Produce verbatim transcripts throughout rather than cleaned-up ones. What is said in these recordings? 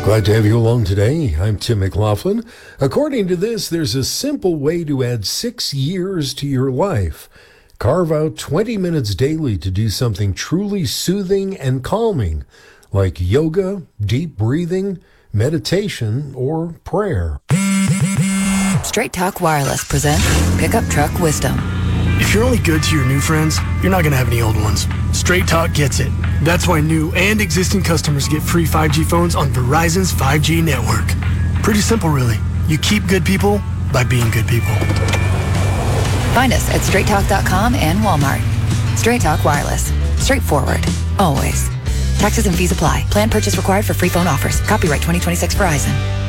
Glad to have you along today. I'm Tim McLaughlin. According to this, there's a simple way to add six years to your life. Carve out twenty minutes daily to do something truly soothing and calming, like yoga, deep breathing, meditation, or prayer. Straight Talk Wireless presents Pickup Truck Wisdom. If you're only good to your new friends, you're not going to have any old ones. Straight Talk gets it. That's why new and existing customers get free five G phones on Verizon's five G network. Pretty simple, really. You keep good people by being good people. Find us at straight talk dot com and Walmart. Straight Talk Wireless. Straightforward. Always. Taxes and fees apply. Plan purchase required for free phone offers. Copyright twenty twenty-six Verizon.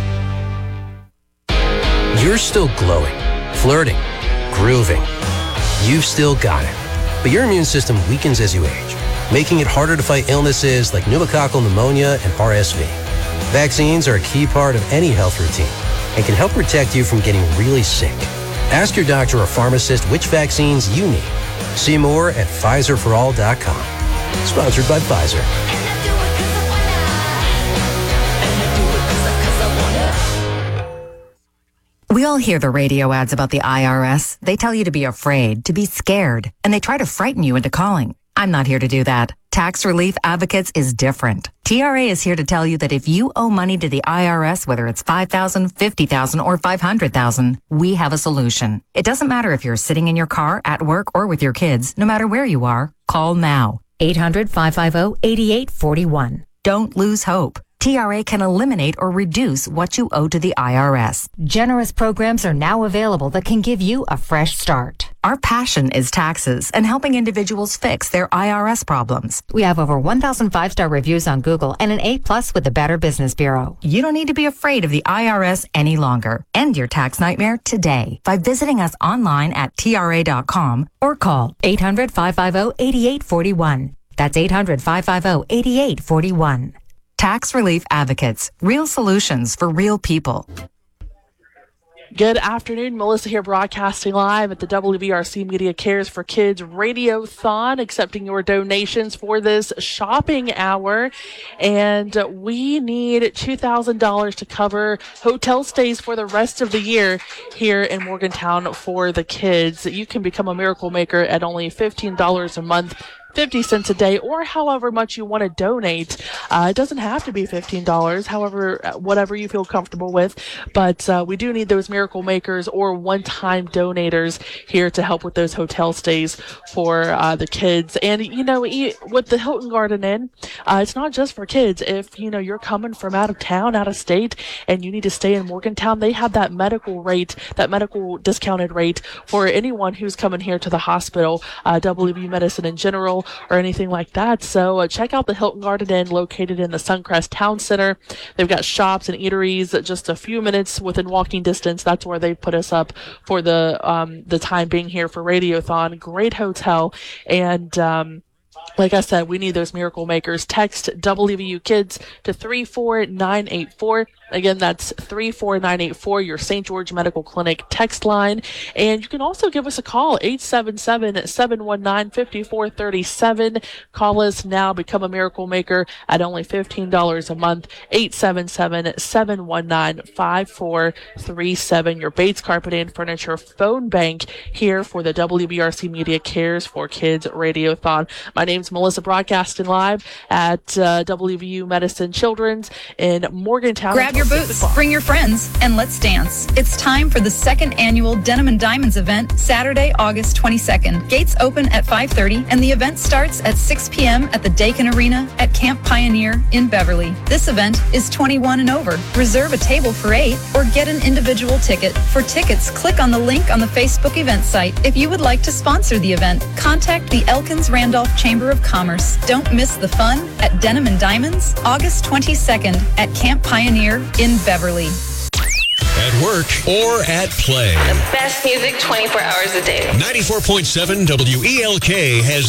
You're still glowing, flirting, grooving. You've still got it. But your immune system weakens as you age, making it harder to fight illnesses like pneumococcal pneumonia and R S V. Vaccines are a key part of any health routine and can help protect you from getting really sick. Ask your doctor or pharmacist which vaccines you need. See more at Pfizer for all dot com. Sponsored by Pfizer. We all hear the radio ads about the I R S. They tell you to be afraid, to be scared, and they try to frighten you into calling. I'm not here to do that. Tax Relief Advocates is different. T R A is here to tell you that if you owe money to the I R S, whether it's five thousand dollars, fifty thousand dollars, or five hundred thousand dollars, we have a solution. It doesn't matter if you're sitting in your car, at work, or with your kids. No matter where you are, call now. eight hundred, five five zero, eight eight four one. Don't lose hope. T R A can eliminate or reduce what you owe to the I R S. Generous programs are now available that can give you a fresh start. Our passion is taxes and helping individuals fix their I R S problems. We have over one thousand five-star reviews on Google and an A plus with the Better Business Bureau. You don't need to be afraid of the I R S any longer. End your tax nightmare today by visiting us online at T R A dot com or call eight hundred, five five zero, eight eight four one. That's eight hundred, five five zero, eight eight four one. Tax Relief Advocates. Real solutions for real people. Good afternoon. Melissa here broadcasting live at the W V R C Media Cares for Kids Radiothon, accepting your donations for this shopping hour. And we need two thousand dollars to cover hotel stays for the rest of the year here in Morgantown for the kids. You can become a miracle maker at only fifteen dollars a month, fifty cents a day, or however much you want to donate. Uh, it doesn't have to be fifteen dollars, however, whatever you feel comfortable with. But uh, we do need those miracle makers or one-time donators here to help with those hotel stays for uh, the kids. And, you know, with the Hilton Garden Inn, uh, it's not just for kids. If, you know, you're coming from out of town, out of state, and you need to stay in Morgantown, they have that medical rate, that medical discounted rate for anyone who's coming here to the hospital, uh, W V U Medicine in general, or anything like that. So uh, check out the Hilton Garden Inn located in the Suncrest Town Center. They've got shops and eateries just a few minutes within walking distance. That's where they put us up for the um, the time being here for Radiothon. Great hotel. And um, like I said, we need those miracle makers. Text W V U Kids to three four nine eight four. Again, that's three four nine eight four, your Saint George Medical Clinic text line. And you can also give us a call, eight seven seven, seven one nine, five four three seven. Call us now. Become a miracle maker at only fifteen dollars a month, eight seven seven, seven one nine, five four three seven. Your Bates Carpet and Furniture phone bank here for the W V R C Media Cares for Kids Radiothon. My name's Melissa, broadcasting live at uh, W V U Medicine Children's in Morgantown. Grab your boots, bring your friends, and let's dance. It's time for the second annual Denim and Diamonds event, Saturday, August twenty-second. Gates open at five thirty, and the event starts at six p.m. at the Dakin Arena at Camp Pioneer in Beverly. This event is twenty-one and over. Reserve a table for eight or get an individual ticket. For tickets, click on the link on the Facebook event site. If you would like to sponsor the event, contact the Elkins Randolph Chamber of Commerce. Don't miss the fun at Denim and Diamonds, August twenty-second at Camp Pioneer in Beverly. At work or at play. The best music twenty-four hours a day. ninety-four point seven W E L K has